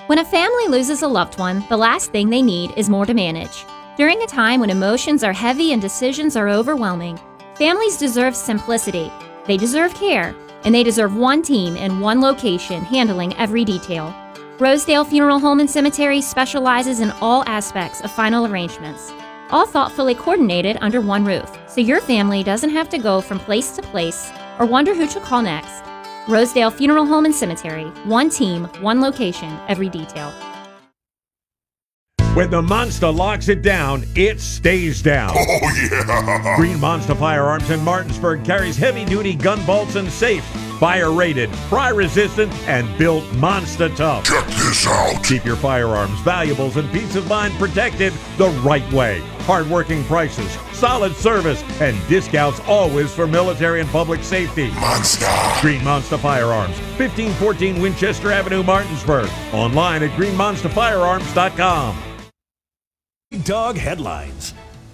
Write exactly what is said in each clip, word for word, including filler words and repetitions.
When a family loses a loved one, the last thing they need is more to manage. During a time when emotions are heavy and decisions are overwhelming, families deserve simplicity, they deserve care, and they deserve one team in one location handling every detail. Rosedale Funeral Home and Cemetery specializes in all aspects of final arrangements, all thoughtfully coordinated under one roof, so your family doesn't have to go from place to place or wonder who to call next. Rosedale Funeral Home and Cemetery, one team, one location, every detail. When the Monster locks it down, it stays down. Oh, yeah! Green Monster Firearms in Martinsburg carries heavy-duty gun bolts and safes, fire-rated, fry-resistant, and built monster tough. Check this out! Keep your firearms, valuables, and peace of mind protected the right way. Hard-working prices, solid service, and discounts always for military and public safety. Monster! Green Monster Firearms, fifteen fourteen Winchester Avenue, Martinsburg. Online at green monster firearms dot com. Big Dog Headlines.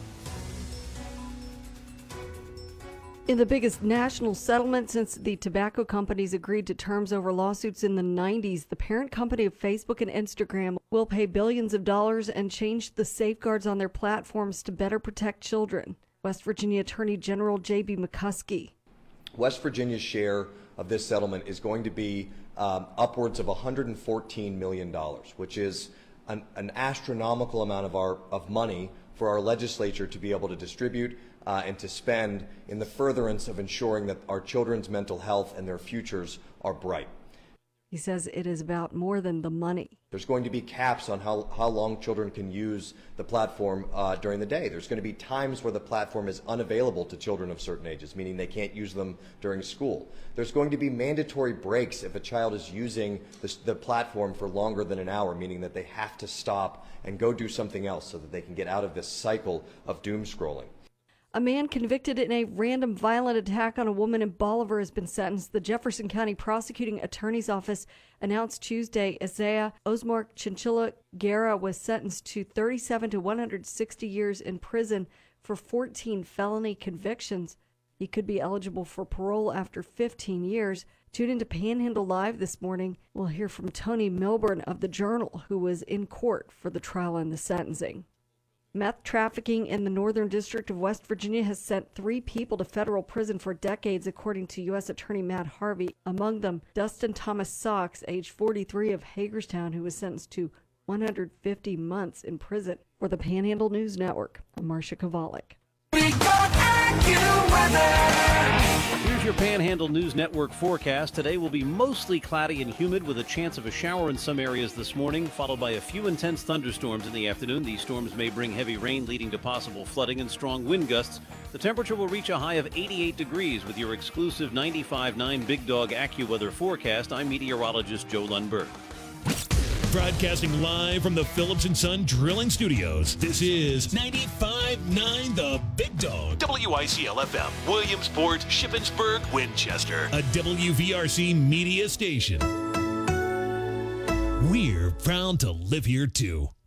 In the biggest national settlement since the tobacco companies agreed to terms over lawsuits in the nineties, the parent company of Facebook and Instagram will pay billions of dollars and change the safeguards on their platforms to better protect children. West Virginia Attorney General J B McCuskey. West Virginia's share of this settlement is going to be um, upwards of one hundred fourteen million dollars, which is an, an astronomical amount of our of money for our legislature to be able to distribute uh, and to spend in the furtherance of ensuring that our children's mental health and their futures are bright. He says it is about more than the money. There's going to be caps on how, how long children can use the platform uh, during the day. There's going to be times where the platform is unavailable to children of certain ages, meaning they can't use them during school. There's going to be mandatory breaks if a child is using the, the platform for longer than an hour, meaning that they have to stop and go do something else so that they can get out of this cycle of doom scrolling. A man convicted in a random violent attack on a woman in Bolivar has been sentenced. The Jefferson County Prosecuting Attorney's Office announced Tuesday Isaiah Osmar Chinchilla Guerra was sentenced to thirty-seven to one hundred sixty years in prison for fourteen felony convictions. He could be eligible for parole after fifteen years. Tune into Panhandle Live this morning. We'll hear from Tony Milburn of the Journal, who was in court for the trial and the sentencing. Meth trafficking in the Northern District of West Virginia has sent three people to federal prison for decades, according to U S Attorney Matt Harvey. Among them, Dustin Thomas Sox, age forty-three, of Hagerstown, who was sentenced to one hundred fifty months in prison. For the Panhandle News Network, I'm Marcia Kovalik. Here's your Panhandle News Network forecast. Today will be mostly cloudy and humid with a chance of a shower in some areas this morning, followed by a few intense thunderstorms in the afternoon. These storms may bring heavy rain, leading to possible flooding and strong wind gusts. The temperature will reach a high of eighty-eight degrees with your exclusive ninety-five point nine Big Dog AccuWeather forecast. I'm meteorologist Joe Lundberg. Broadcasting live from the Phillips and Son Drilling Studios, this is ninety-five point nine The Big Dog. W I C L F M, Williamsport, Shippensburg, Winchester. A W V R C media station. We're proud to live here, too.